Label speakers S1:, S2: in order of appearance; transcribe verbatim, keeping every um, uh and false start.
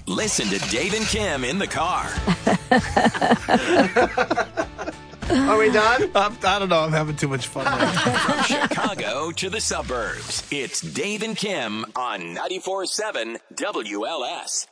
S1: Listen to Dave and Kim in the car.
S2: Are we done?
S3: I'm, I don't know. I'm having too much fun right now.
S1: From Chicago to the suburbs, it's Dave and Kim on ninety-four point seven W L S.